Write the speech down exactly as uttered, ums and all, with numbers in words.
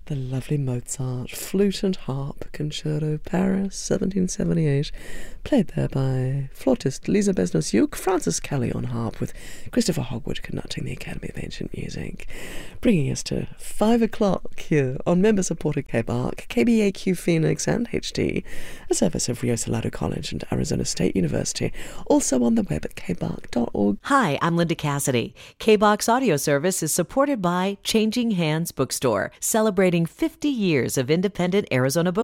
The lovely Mozart, Flute and Harp, Concerto, Paris, seventeen seventy-eight, played there by flautist Lisa Besnos-Yuke, Francis Kelly on harp, with Christopher Hogwood conducting the Academy of Ancient Music. Bringing us to five o'clock here on member-supported K B A R C, K B A Q Phoenix and H D, a service of Rio Salado College and Arizona State University, also on the web at k b a r c dot org. Hi, I'm Linda Cassidy. K B O X audio service is supported by Changing Hands Bookstore, celebrating fifty years of independent Arizona book